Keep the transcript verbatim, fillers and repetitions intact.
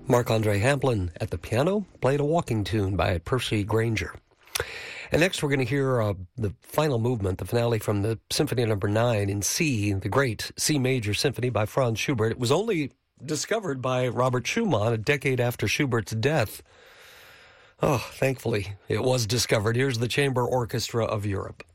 Marc-Andre Hamplin at the piano played a walking tune by Percy Grainger. And next we're going to hear uh, the final movement, the finale from the Symphony Number nine in C, the great C Major Symphony by Franz Schubert. It was only discovered by Robert Schumann a decade after Schubert's death. Oh, thankfully, it was discovered. Here's the Chamber Orchestra of Europe.